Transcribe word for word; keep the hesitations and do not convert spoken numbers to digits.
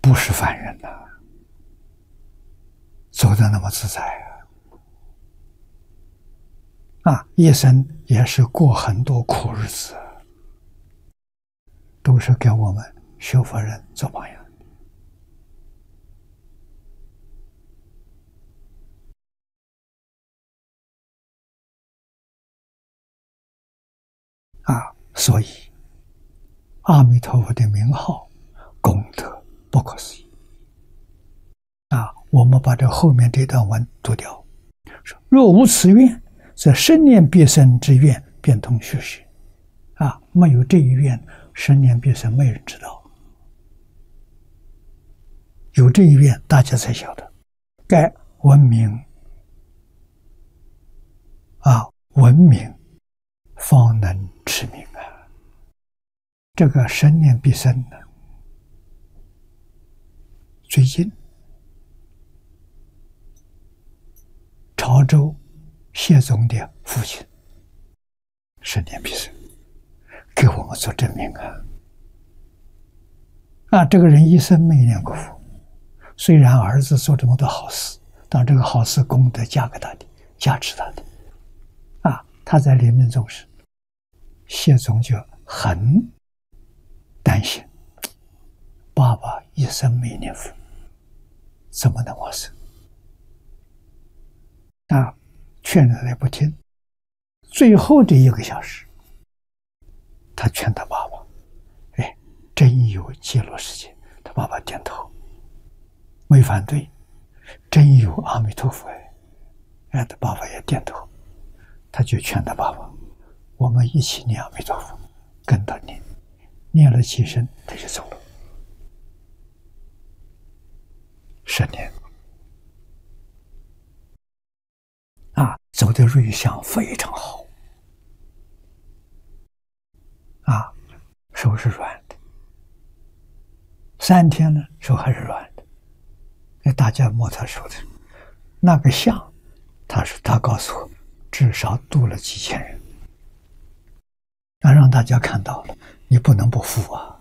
不是凡人呐、啊，走得那么自在啊！啊，一生也是过很多苦日子，都是给我们学佛人做榜样。啊，所以阿弥陀佛的名号功德不可思议啊！我们把这后面这段文读掉，说若无此愿，则生念必生之愿便通虚实。啊，没有这一愿，生念必生，没人知道。有这一愿，大家才晓得，该文明啊，文明方能持名啊。这个生念必生呢，最近潮州谢总的父亲生念必生，给我们做证明啊！啊，这个人一生没念过佛，虽然儿子做这么多好事，但这个好事功德加给他的，加持他的。啊，他在临命终时，谢总就很担心，爸爸一生没念佛，怎么能往生？啊，劝他也不听。最后这一个小时，他劝他爸爸：“哎，真有极乐世界。”他爸爸点头，没反对。真有阿弥陀佛哎，哎，他爸爸也点头。他就劝他爸爸：“我们一起念阿弥陀佛，跟他念。”念了几声，他就走了。十年啊，走的瑞相非常好啊，手是软的，三天呢，手还是软的。给大家摸他手的那个像，他说他告诉我，至少度了几千人，那让大家看到了，你不能不服啊。